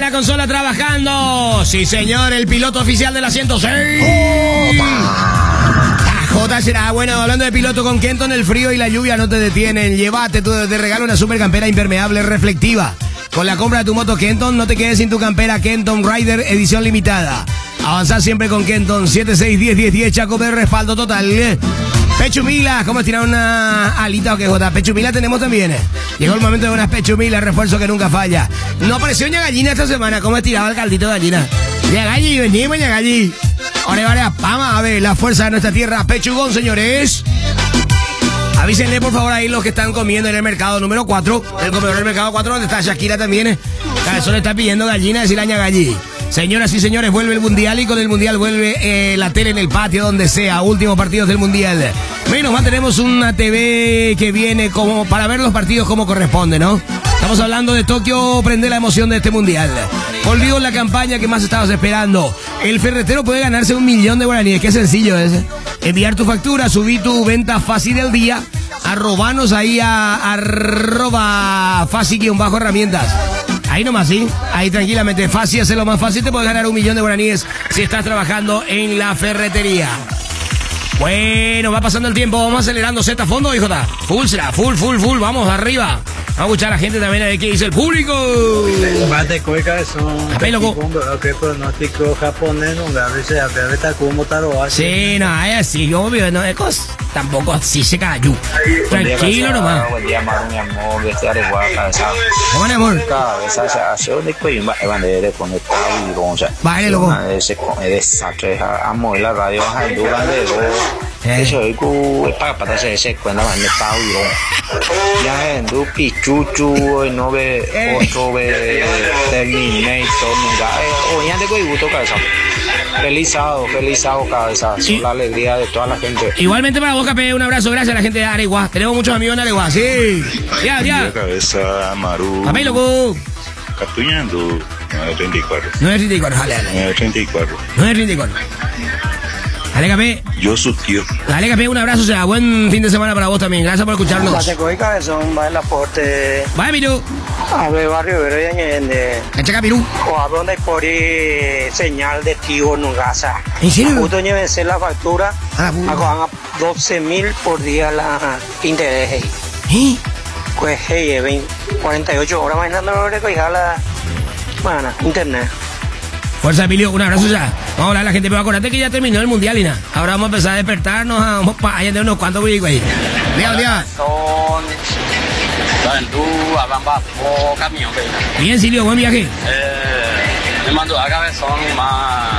la consola trabajando. Sí, señor, el piloto oficial de la 106. J será bueno. Hablando de piloto con Kenton, el frío y la lluvia no te detienen. Llévate de regalo una super campera impermeable reflectiva. Con la compra de tu moto Kenton, no te quedes sin tu campera Kenton Rider edición limitada. Avanzar siempre con Kenton. 76101010, Chaco de respaldo total. Pechumila, ¿cómo estirar una alita o qué, Jota? Pechumila tenemos también. Llegó el momento de unas pechumilas, refuerzo que nunca falla. No apareció ña gallina esta semana. ¿Cómo estiraba el caldito de gallina? Ña galli, venimos ña galli. Ahora varias pamas, a ver, la fuerza de nuestra tierra. Pechugón, señores. Avísenle, por favor, ahí los que están comiendo en el mercado número 4. El comedor del mercado 4, donde está Shakira también. Cabezón está pidiendo gallina, decir la ña galli. Señoras y señores, vuelve el Mundial y con el Mundial vuelve la tele en el patio, donde sea. Últimos partidos del Mundial. Menos mal tenemos una TV que viene como para ver los partidos como corresponde, ¿no? Estamos hablando de Tokio, prende la emoción de este Mundial. Olvido la campaña que más estabas esperando. El ferretero puede ganarse 1.000.000 de guaraníes. Qué sencillo es. Enviar tu factura, subir tu venta fácil del día. Arrobanos ahí a @fácil_herramientas. Ahí nomás, ¿sí? Ahí tranquilamente, fácil, hacerlo más fácil, te puedes ganar 1.000.000 de guaraníes si estás trabajando en la ferretería. Bueno, va pasando el tiempo, vamos acelerando Z a fondo, hijo. Full será, full, vamos arriba. Vamos a escuchar a la gente también de qué dice el público. ¿Qué pronóstico japonés? Sí, no, es así, obvio, no es cosa. Tampoco así se cayó. Tranquilo nomás. Buen día, Maru, mi amor, desde Areguá, cabeza. ¿Cómo, mi amor? Cabeza, se de cuello, van de conectar y roncha. Vale, loco. Se come desastre, amo la radio, durante eso es que para hacer ese cuenta van de pau y ron. Ya en du pichuchu, no ve otro ve Terminator, nunca. Ya de cuello gusto, cabeza. Feliz sábado, cabeza. Es la alegría de toda la gente. Igualmente para vos, Capé, un abrazo, gracias a la gente de Areguá. Tenemos muchos amigos en Areguá, sí. Ya. Cabeza, Maru. Capé, loco. Captuñando. 934. 934, dale. 934. 934. Dale, Capé. Yo sugiero. Dale, Capé, un abrazo, o sea, buen fin de semana para vos también. Gracias por escucharnos. Pacheco y Cabezón, va el aporte. Vaya, Miru. A ver, barrio, pero ya en Cachaca, Miru. o a donde por señal de tío en casa. ¿En serio? Justo ni vencer la factura, Ah, a 12.000 por día la interés. ¿Eh? Pues, 48 horas más nada, no recoger la internet. Fuerza, Emilio, un abrazo ya. Vamos a hablar a la gente, pero acuérdate que ya terminó el Mundial y nada. Ahora vamos a empezar a despertarnos, vamos para allá de unos cuantos güey. Día. Son camión, Bien, Silvio, buen viaje. me mandó a Cabezón más